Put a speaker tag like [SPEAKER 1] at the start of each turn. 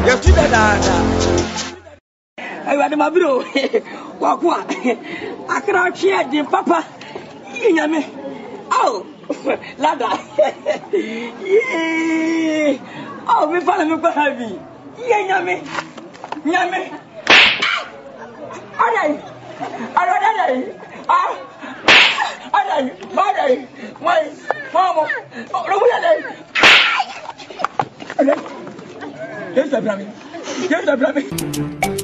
[SPEAKER 1] You see that? I want my bro. What? I cannot share the papa. Yame. Oh, Lada. Yeah. Oh, we find me heavy. Yame. Alright. My mama. Yes, I